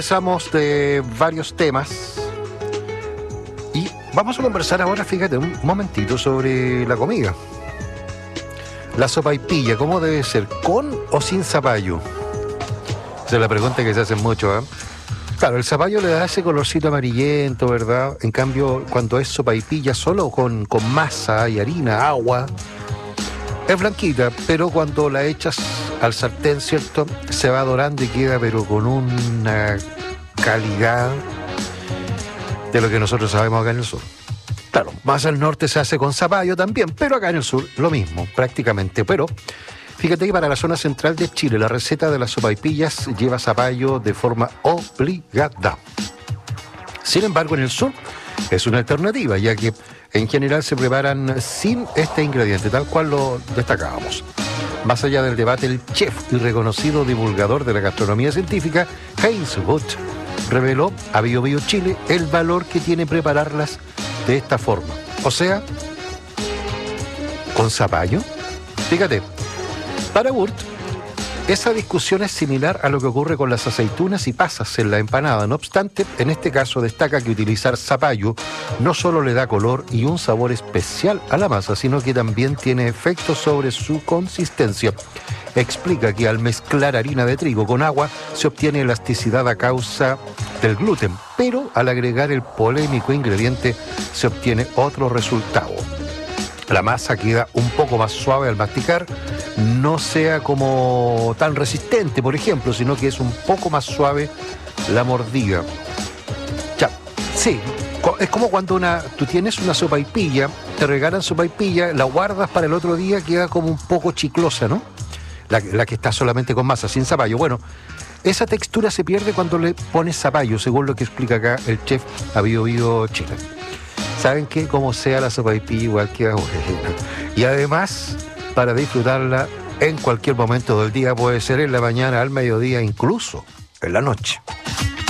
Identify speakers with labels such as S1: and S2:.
S1: conversamos de varios temas y vamos a conversar ahora, fíjate, un momentito sobre la comida. La sopaipilla, ¿cómo debe ser? ¿Con o sin zapallo? Esa es la pregunta que se hacen mucho, ¿eh? Claro, el zapallo le da ese colorcito amarillento, ¿verdad? En cambio, cuando es sopaipilla solo con masa y harina, agua, es blanquita, pero cuando la echas al sartén, ¿cierto? Se va dorando y queda, pero con una calidad de lo que nosotros sabemos acá en el sur. Claro, más al norte se hace con zapallo también, pero acá en el sur lo mismo, prácticamente. Pero fíjate que para la zona central de Chile, la receta de las sopaipillas lleva zapallo de forma obligada. Sin embargo, en el sur es una alternativa, ya que en general se preparan sin este ingrediente, tal cual lo destacábamos. Más allá del debate, el chef y reconocido divulgador de la gastronomía científica, Heinz Wood, reveló a Bio Bio Chile el valor que tiene prepararlas de esta forma. O sea, con zapallo. Fíjate, para Wood, esa discusión es similar a lo que ocurre con las aceitunas y pasas en la empanada. No obstante, en este caso destaca que utilizar zapallo no solo le da color y un sabor especial a la masa, sino que también tiene efectos sobre su consistencia. Explica que al mezclar harina de trigo con agua se obtiene elasticidad a causa del gluten, pero al agregar el polémico ingrediente se obtiene otro resultado. La masa queda un poco más suave al masticar, no sea como tan resistente, por ejemplo, sino que es un poco más suave la mordida. Ya, sí, es como cuando tú tienes una sopaipilla, te regalan sopaipilla, la guardas para el otro día, queda como un poco chiclosa, ¿no? La que está solamente con masa, sin zapallo. Bueno, esa textura se pierde cuando le pones zapallo, según lo que explica acá el chef a Bio Bio Chile. ¿Saben qué? Como sea la sopaipilla, igual queda buena. Y además, para disfrutarla en cualquier momento del día, puede ser en la mañana, al mediodía, incluso en la noche.